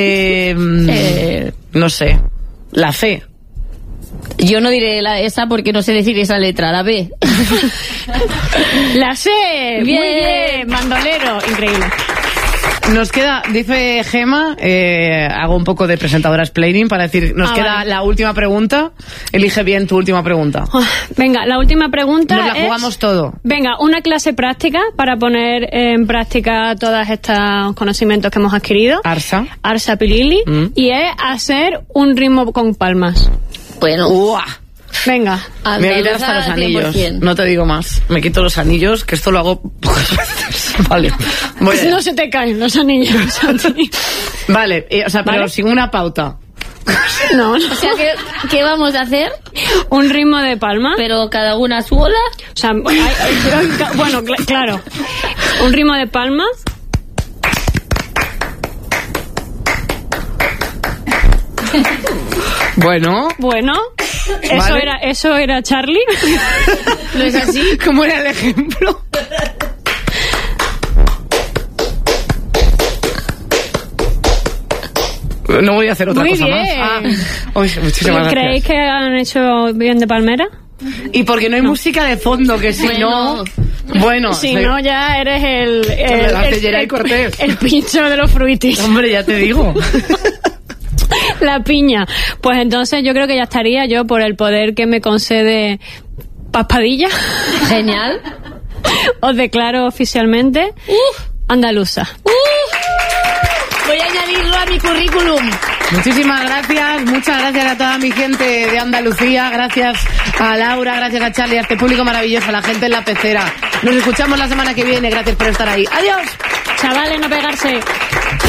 No sé. La C. Yo no diré esa porque no sé decir esa letra, la B. La C. Bien. Muy bien, bandolero, increíble. Nos queda, dice Gema, hago un poco de presentadora explaining para decir, nos queda vale. la última pregunta. Elige bien tu última pregunta. Venga, la última pregunta Nos la jugamos todo. Venga, una clase práctica para poner en práctica todos estos conocimientos que hemos adquirido. Arsa Pilili. Y es hacer un ritmo con palmas. Bueno. ¡Uah! Venga. Me voy a quitar hasta los anillos. 100%. No te digo más. Me quito los anillos, que esto lo hago pocas veces. Vale. No se te caen los anillos. Vale, o sea, pero ¿Vale? sin una pauta. No. O sea, ¿qué vamos a hacer? Un ritmo de palma. Pero cada una sola. O sea, bueno, claro. Un ritmo de palmas. Bueno. Eso era Charlie. ¿No es así? ¿Cómo era el ejemplo? No voy a hacer otra Muy cosa bien. más. Muchísimas gracias. ¿Creéis que han hecho bien de palmera? Y porque no hay música de fondo, que si no... Bueno, si no, ya eres el pincho de los fruitis. Hombre, ya te digo. La piña. Pues entonces yo creo que ya estaría yo por el poder que me concede Paspadilla. Genial. Os declaro oficialmente andaluza. Voy a añadirlo a mi currículum. Muchísimas gracias, muchas gracias a toda mi gente de Andalucía, gracias a Laura, gracias a Charlie, a este público maravilloso, a la gente en la pecera. Nos escuchamos la semana que viene, gracias por estar ahí. ¡Adiós! Chavales, no pegarse.